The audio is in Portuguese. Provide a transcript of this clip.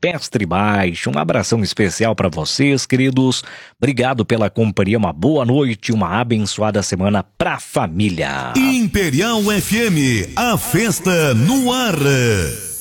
Campestre Baixo. Um abração especial para vocês, queridos. Obrigado pela companhia, uma boa noite, uma abençoada semana pra família. Imperial FM, a festa no ar.